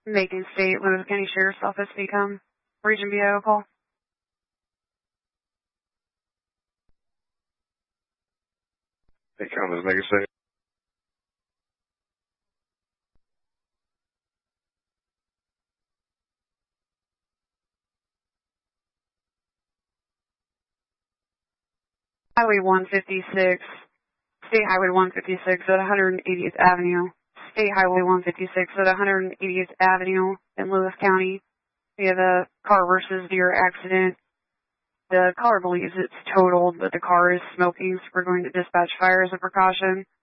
Macon State, Lewis County Sheriff's Office, become Region BO call. Become is Macon State. Highway 156, State Highway 156 at 180th Avenue. State Highway 156 at 180th Avenue in Lewis County. We have a car versus deer accident. The caller believes it's totaled, but the car is smoking, so we're going to dispatch fire as a precaution.